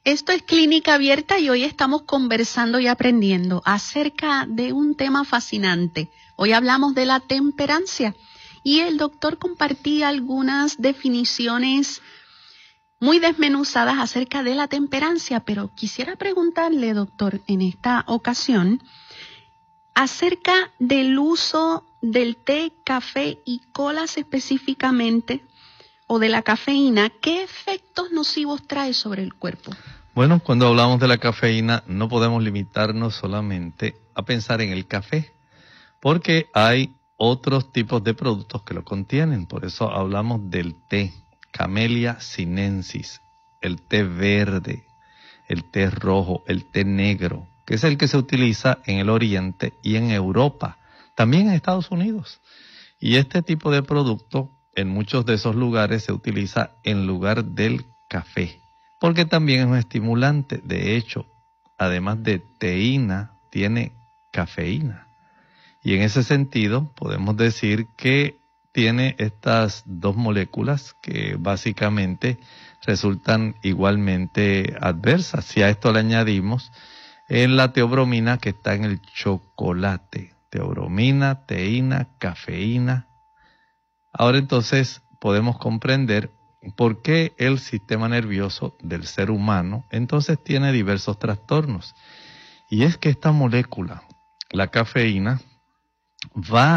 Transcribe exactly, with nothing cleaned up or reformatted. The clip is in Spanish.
Esto es Clínica Abierta y hoy estamos conversando y aprendiendo acerca de un tema fascinante. Hoy hablamos de la temperancia y el doctor compartía algunas definiciones muy desmenuzadas acerca de la temperancia, pero quisiera preguntarle, doctor, en esta ocasión, acerca del uso del té, café y colas específicamente, o de la cafeína, ¿qué efectos nocivos trae sobre el cuerpo? Bueno, cuando hablamos de la cafeína no podemos limitarnos solamente a pensar en el café, porque hay otros tipos de productos que lo contienen. Por eso hablamos del té, Camellia sinensis, el té verde, el té rojo, el té negro, que es el que se utiliza en el Oriente y en Europa, también en Estados Unidos. Y este tipo de producto en muchos de esos lugares se utiliza en lugar del café, porque también es un estimulante. De hecho, además de teína, tiene cafeína. Y en ese sentido, podemos decir que tiene estas dos moléculas que básicamente resultan igualmente adversas. Si a esto le añadimos en la teobromina que está en el chocolate, teobromina, teína, cafeína. Ahora entonces podemos comprender por qué el sistema nervioso del ser humano entonces tiene diversos trastornos. Y es que esta molécula, la cafeína, va